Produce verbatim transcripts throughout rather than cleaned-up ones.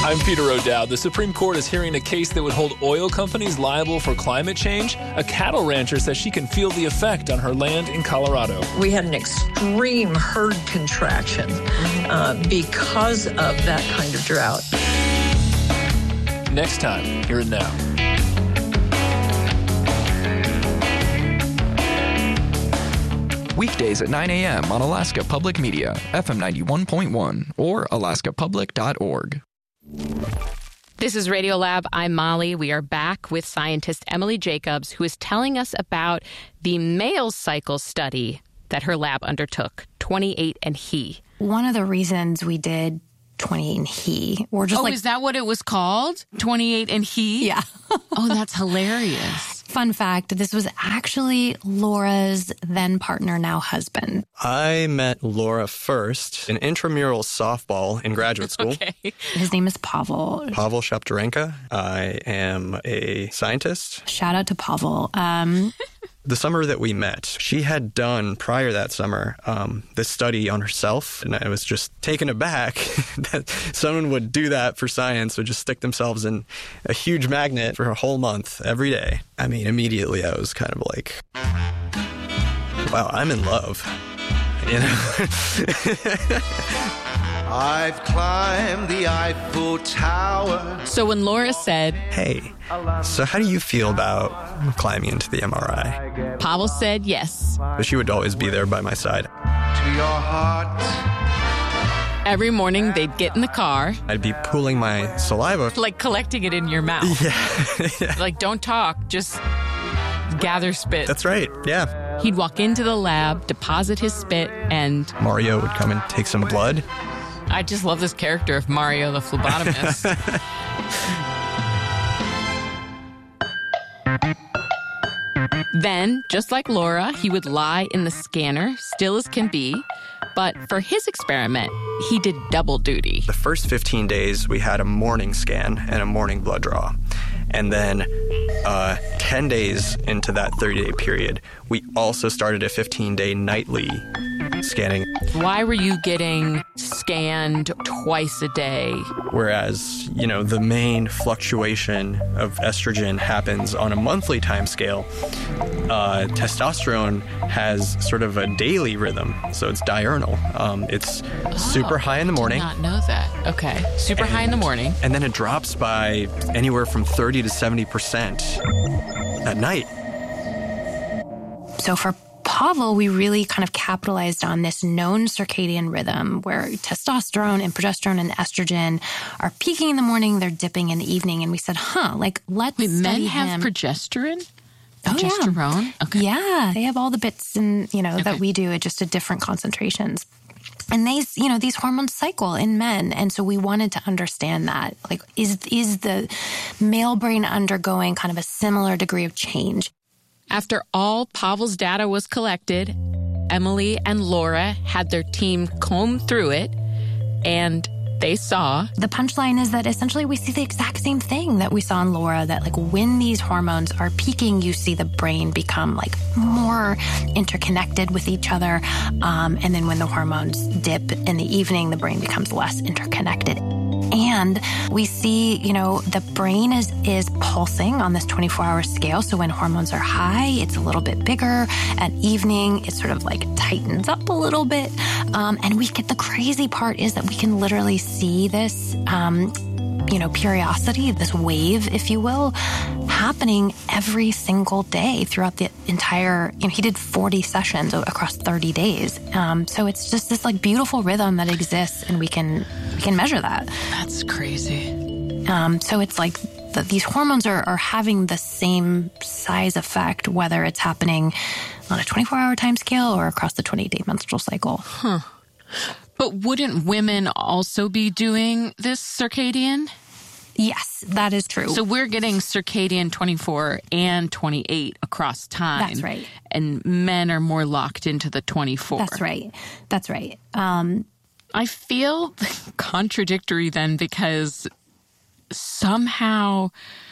I'm Peter O'Dowd. The Supreme Court is hearing a case that would hold oil companies liable for climate change. A cattle rancher says she can feel the effect on her land in Colorado. We had an extreme herd contraction uh, because of that kind of drought. Next time, here and now. Weekdays at nine a.m. on Alaska Public Media, F M ninety-one point one, or alaska public dot org. This is Radiolab. I'm Molly. We are back with scientist Emily Jacobs, who is telling us about the male cycle study that her lab undertook, twenty-eight and he. One of the reasons we did twenty-eight and he, or just oh, like... is that what it was called? twenty-eight and he? Yeah. Oh, that's hilarious. Fun fact, this was actually Laura's then partner, now husband. I met Laura first in intramural softball in graduate school. Okay. His name is Pavel. Pavel Shaptarenka. I am a scientist. Shout out to Pavel. Um, the summer that we met, she had done prior that summer um, this study on herself, and I was just taken aback that someone would do that for science, would just stick themselves in a huge magnet for a whole month every day. I mean, immediately I was kind of like, wow, I'm in love, you know? I've climbed the Eiffel Tower. So when Laura said, hey, so how do you feel about climbing into the M R I? Pavel said yes. But she would always be there by my side. To your heart. Every morning they'd get in the car. I'd be pooling my saliva. Like collecting it in your mouth. Yeah. yeah. Like, don't talk, just gather spit. That's right, yeah. He'd walk into the lab, deposit his spit, and... Mario would come and take some blood. I just love this character of Mario the phlebotomist. Then, just like Laura, he would lie in the scanner, still as can be. But for his experiment, he did double duty. The first fifteen days, we had a morning scan and a morning blood draw. And then uh, ten days into that thirty-day period, we also started a fifteen-day nightly scanning. Why were you getting scanned twice a day? Whereas, you know, the main fluctuation of estrogen happens on a monthly time scale. Uh, testosterone has sort of a daily rhythm, so it's diurnal. Um, it's oh, super high in the morning. I did not know that. Okay, super and, high in the morning. And then it drops by anywhere from thirty to seventy percent at night. So for Pavel, we really kind of capitalized on this known circadian rhythm where testosterone and progesterone and estrogen are peaking in the morning, they're dipping in the evening. And we said, huh, like, let's Wait, men study have him. progesterone? Oh, Progesterone? Yeah. Okay. Yeah, they have all the bits and, you know, okay. that we do at just at different concentrations. And they, you know, these hormones cycle in men. And so we wanted to understand that. Like, is is the male brain undergoing kind of a similar degree of change? After all Pavel's data was collected, Emily and Laura had their team comb through it, and they saw... The punchline is that essentially we see the exact same thing that we saw in Laura, that like when these hormones are peaking, you see the brain become like more interconnected with each other. Um, and then when the hormones dip in the evening, the brain becomes less interconnected. And we see, you know, the brain is is pulsing on this twenty-four hour scale. So when hormones are high, it's a little bit bigger. At evening, it sort of like tightens up a little bit. Um, and we get the crazy part is that we can literally see this, um, you know, periodicity, this wave, if you will, happening every single day throughout the entire, you know, he did forty sessions across thirty days. Um, so it's just this like beautiful rhythm that exists, and we can we can measure that. That's crazy. Um, so it's like the, these hormones are, are having the same size effect, whether it's happening on a twenty-four hour time scale or across the twenty day menstrual cycle. Huh. But wouldn't women also be doing this circadian? Yes, that is true. So we're getting circadian twenty-four and twenty-eight across time. That's right. And men are more locked into the twenty-four. That's right. That's right. Um, I feel contradictory then, because somehow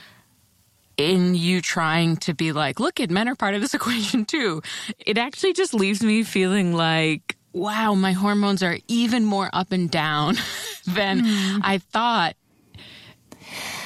in you trying to be like, look, at men are part of this equation too, it actually just leaves me feeling like, wow, my hormones are even more up and down than mm. I thought.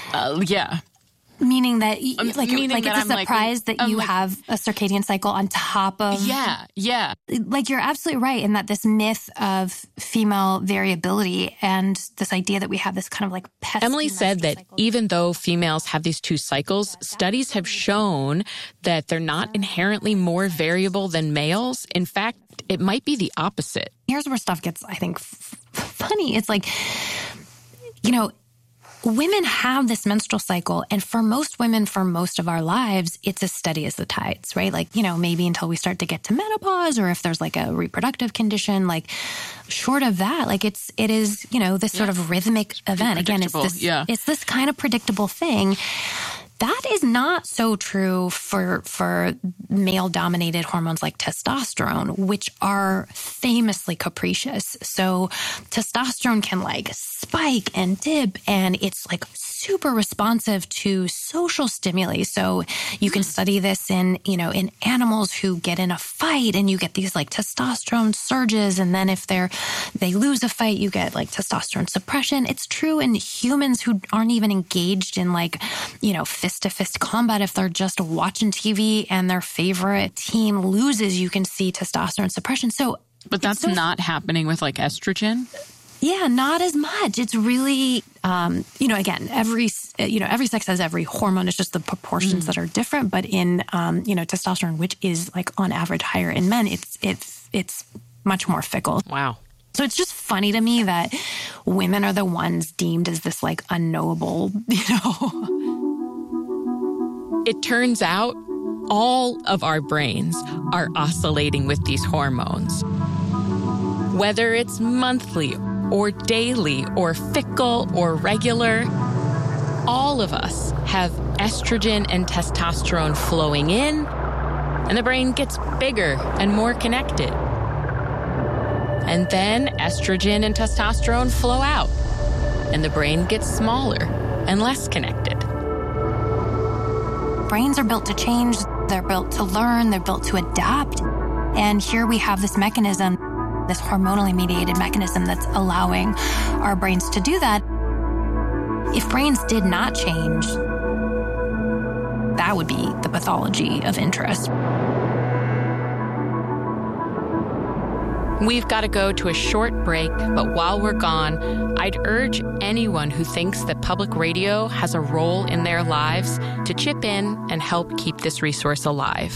Uh, yeah. Meaning that, Um, like, meaning like that it's a I'm like- surprise that I'm you like- have a circadian cycle on top of. Yeah, yeah. Like, you're absolutely right in that this myth of female variability and this idea that we have this kind of like pesky Emily said menstrual that cycle. even though females have these two cycles, studies have shown that they're not inherently more variable than males. In fact, it might be the opposite. Here's where stuff gets, I think, f- funny. It's like, you know, women have this menstrual cycle, and for most women, for most of our lives, it's as steady as the tides, right? Like, you know, maybe until we start to get to menopause, or if there's like a reproductive condition, like short of that, like it's, it is, you know, this sort of rhythmic event. Again, it's predictable, this, yeah. it's this kind of predictable thing. That is not so true for for male-dominated hormones like testosterone, which are famously capricious. So testosterone can like spike and dip, and it's like super responsive to social stimuli. So you can study this in, you know, in animals who get in a fight, and you get these like testosterone surges, and then if they're they lose a fight, you get like testosterone suppression. It's true in humans who aren't even engaged in like, you know, fist-to-fist combat. If they're just watching T V and their favorite team loses, you can see testosterone suppression. So, But that's so, not happening with like estrogen. yeah, not as much. It's really, um, you know, again, every, you know, every sex has every hormone. It's just the proportions Mm. that are different. But in, um, you know, testosterone, which is like on average higher in men, it's it's it's much more fickle. Wow. So it's just funny to me that women are the ones deemed as this like unknowable, you know. It turns out all of our brains are oscillating with these hormones. Whether it's monthly or daily or fickle or regular, all of us have estrogen and testosterone flowing in, and the brain gets bigger and more connected. And then estrogen and testosterone flow out, and the brain gets smaller and less connected. Brains are built to change. They're built to learn. They're built to adapt. And here we have this mechanism, this hormonally mediated mechanism that's allowing our brains to do that. If brains did not change, that would be the pathology of interest. We've got to go to a short break, but while we're gone, I'd urge anyone who thinks that public radio has a role in their lives to chip in and help keep this resource alive.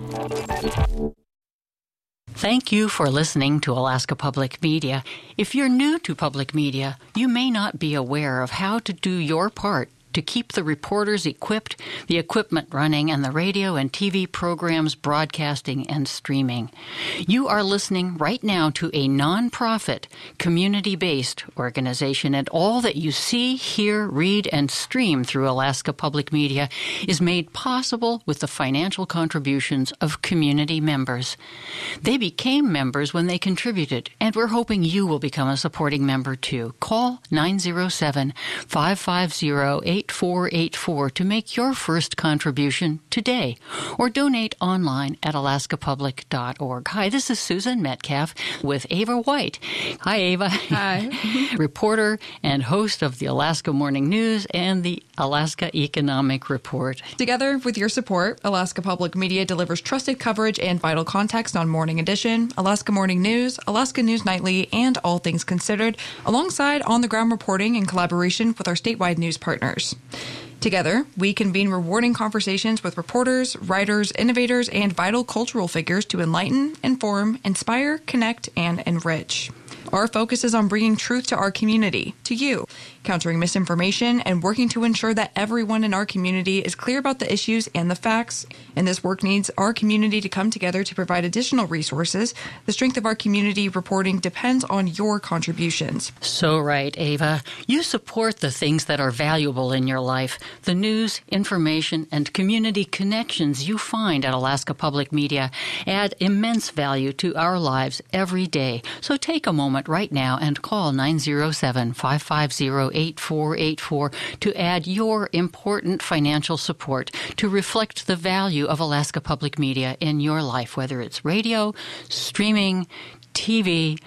Thank you for listening to Alaska Public Media. If you're new to public media, you may not be aware of how to do your part to keep the reporters equipped, the equipment running, and the radio and T V programs broadcasting and streaming. You are listening right now to a nonprofit, community-based organization, and all that you see, hear, read, and stream through Alaska Public Media is made possible with the financial contributions of community members. They became members when they contributed, and we're hoping you will become a supporting member too. Call nine oh seven, five five zero, eight four eight four to make your first contribution today, or donate online at alaska public dot org. Hi, this is Susan Metcalf with Ava White. Hi, Ava. Hi. Reporter and host of the Alaska Morning News and the Alaska Economic Report. Together with your support, Alaska Public Media delivers trusted coverage and vital context on Morning Edition, Alaska Morning News, Alaska News Nightly, and All Things Considered, alongside on-the-ground reporting in collaboration with our statewide news partners. Together, we convene rewarding conversations with reporters, writers, innovators, and vital cultural figures to enlighten, inform, inspire, connect, and enrich. Our focus is on bringing truth to our community, to you, countering misinformation, and working to ensure that everyone in our community is clear about the issues and the facts. And this work needs our community to come together to provide additional resources. The strength of our community reporting depends on your contributions. So right, Ava. You support the things that are valuable in your life, the news, information, and community connections you find at Alaska Public Media add immense value to our lives every day. So take a moment right now and call nine oh seven, five five zero, eight four eight four to add your important financial support to reflect the value of Alaska Public Media in your life, whether it's radio, streaming, T V,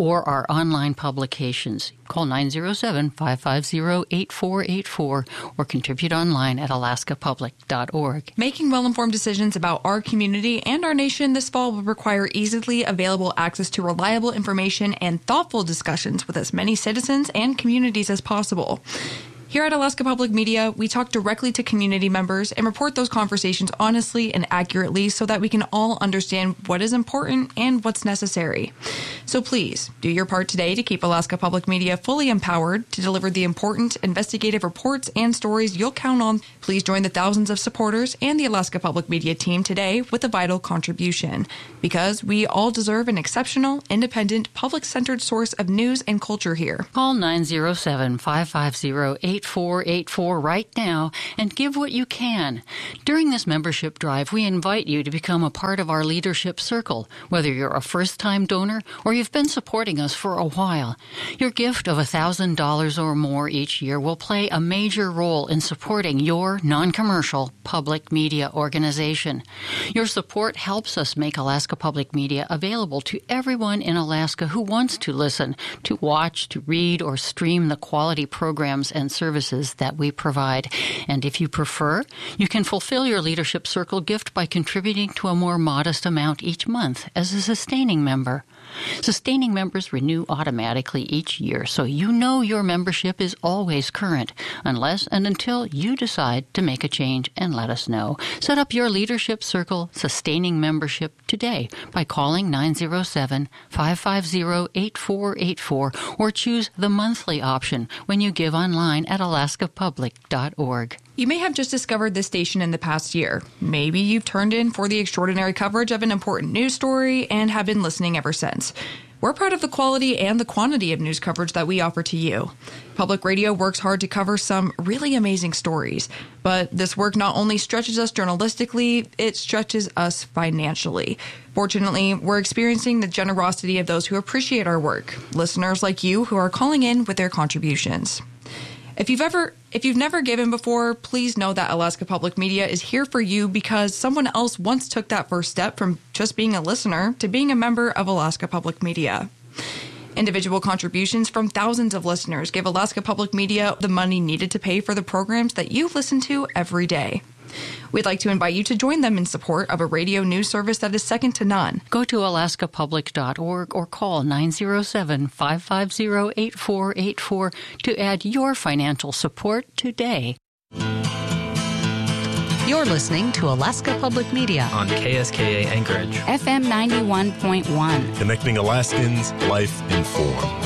or our online publications. Call nine zero seven, five five zero, eight four eight four or contribute online at alaska public dot org. Making well-informed decisions about our community and our nation this fall will require easily available access to reliable information and thoughtful discussions with as many citizens and communities as possible. Here at Alaska Public Media, we talk directly to community members and report those conversations honestly and accurately so that we can all understand what is important and what's necessary. So please, do your part today to keep Alaska Public Media fully empowered to deliver the important investigative reports and stories you'll count on. Please join the thousands of supporters and the Alaska Public Media team today with a vital contribution, because we all deserve an exceptional, independent, public-centered source of news and culture here. Call nine zero seven, five five zero, eight four eight four right now and give what you can. During this membership drive, we invite you to become a part of our leadership circle, whether you're a first-time donor or you've been supporting us for a while. Your gift of one thousand dollars or more each year will play a major role in supporting your non-commercial public media organization. Your support helps us make Alaska Public Media available to everyone in Alaska who wants to listen, to watch, to read, or stream the quality programs and services that we provide. And if you prefer, you can fulfill your Leadership Circle gift by contributing to a more modest amount each month as a sustaining member. Sustaining members renew automatically each year, so you know your membership is always current, unless and until you decide to make a change and let us know. Set up your Leadership Circle sustaining membership today by calling nine zero seven, five five zero, eight four eight four or choose the monthly option when you give online at alaska public dot org. You may have just discovered this station in the past year. Maybe you've turned in for the extraordinary coverage of an important news story and have been listening ever since. We're proud of the quality and the quantity of news coverage that we offer to you. Public radio works hard to cover some really amazing stories, but this work not only stretches us journalistically, it stretches us financially. Fortunately, we're experiencing the generosity of those who appreciate our work, listeners like you who are calling in with their contributions. If you've ever, if you've never given before, please know that Alaska Public Media is here for you because someone else once took that first step from just being a listener to being a member of Alaska Public Media. Individual contributions from thousands of listeners give Alaska Public Media the money needed to pay for the programs that you listen to every day. We'd like to invite you to join them in support of a radio news service that is second to none. Go to alaska public dot org or call nine zero seven, five five zero, eight four eight four to add your financial support today. You're listening to Alaska Public Media on K S K A Anchorage, F M ninety-one point one. Connecting Alaskans, life informed.